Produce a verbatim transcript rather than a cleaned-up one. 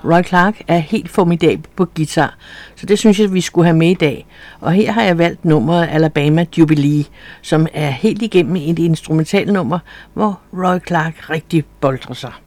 Roy Clark er helt formidabel på guitar, så det synes jeg, vi skulle have med i dag. Og her har jeg valgt nummeret Alabama Jubilee, som er helt igennem et instrumentalnummer, hvor Roy Clark rigtig boltrer sig.